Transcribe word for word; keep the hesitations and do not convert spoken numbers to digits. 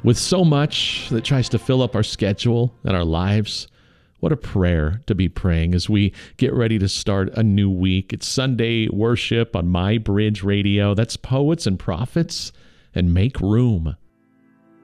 With so much that tries to fill up our schedule and our lives, what a prayer to be praying as we get ready to start a new week. It's Sunday worship on My Bridge Radio. That's Poets and Prophets and Make Room.